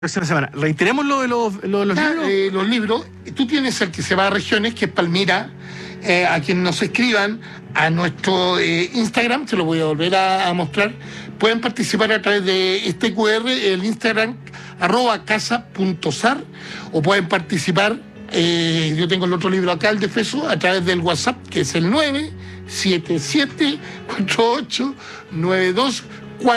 Próxima semana. Reiteremos lo de los libros. Los libros, tú tienes el que se va a regiones, que es Palmira, a quien nos escriban a nuestro Instagram, se lo voy a volver a mostrar, pueden participar a través de este QR, el Instagram, @casa.sar, o pueden participar, yo tengo el otro libro acá, el de Feso, a través del WhatsApp, que es el 977489244.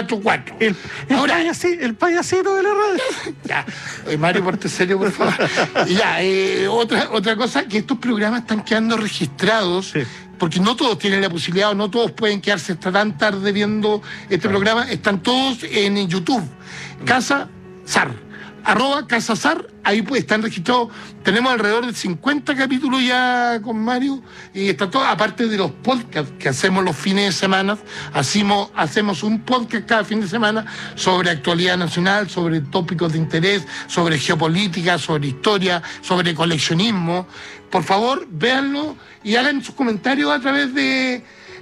Ahora, el payasito de la radio. Ya, Mario, porte serio, por favor. Ya, otra cosa, que estos programas están quedando registrados, sí, porque no todos tienen la posibilidad, o no todos pueden quedarse hasta tan tarde viendo este programa. Están todos en YouTube. Casa Sar, @Casa Sar, ahí pues están registrados. Tenemos alrededor de 50 capítulos ya con Mario, y está todo, aparte de los podcasts que hacemos los fines de semana. Hacemos un podcast cada fin de semana sobre actualidad nacional, sobre tópicos de interés, sobre geopolítica, sobre historia, sobre coleccionismo. Por favor, véanlo y hagan sus comentarios a través de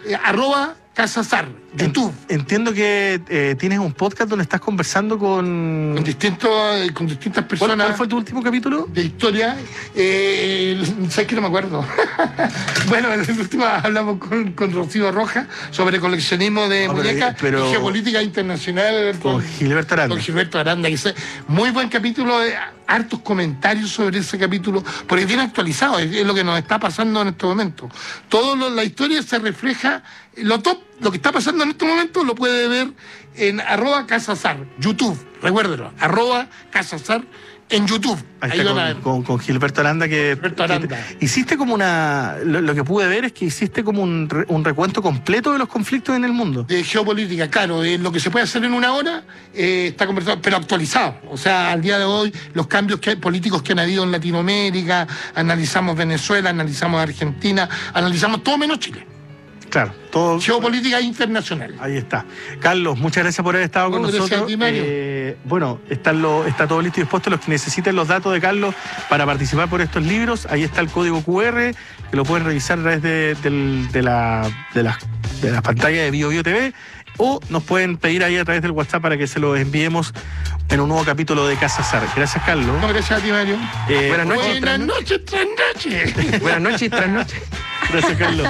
@Casa Sar, YouTube. Entiendo que tienes un podcast donde estás conversando con distintas personas. ¿Cuál fue tu último capítulo? De historia. ¿Sabes que no me acuerdo? Bueno, en el último hablamos con Rocío Roja sobre coleccionismo de muñecas y geopolítica internacional. Con Gilberto Aranda. Con Gilberto Aranda. Muy buen capítulo, hartos comentarios sobre ese capítulo, porque viene actualizado, es lo que nos está pasando en este momento. La historia se refleja, lo que está pasando en este momento lo puede ver en @Casa Sar, YouTube, recuérdelo, @Casa Sar en YouTube. Ahí van a ver. Con Gilberto Aranda, hiciste como lo que pude ver es que hiciste como un recuento completo de los conflictos en el mundo. De geopolítica, claro, lo que se puede hacer en una hora está conversado, pero actualizado. O sea, al día de hoy, los cambios políticos que han habido en Latinoamérica, analizamos Venezuela, analizamos Argentina, analizamos todo menos Chile. Claro, todo. Geopolítica internacional. Ahí está. Carlos, muchas gracias por haber estado con nosotros. Gracias a ti, Mario. Bueno, está todo listo y dispuesto. Los que necesiten los datos de Carlos para participar por estos libros, ahí está el código QR, que lo pueden revisar a través de las pantallas de BioBio TV, o nos pueden pedir ahí a través del WhatsApp para que se los enviemos en un nuevo capítulo de Casa Sar. Gracias, Carlos. No, gracias a ti, Mario. Buenas noches. Buenas noches, tras noche. Buenas noches, tras noche. Gracias, Carlos.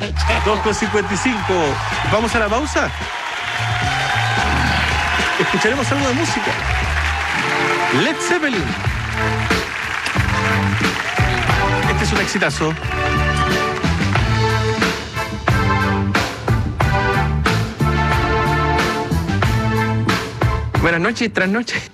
2:55. ¿Vamos a la pausa? Escucharemos algo de música. Led Zeppelin. Este es un exitazo. Buenas noches, tras noche.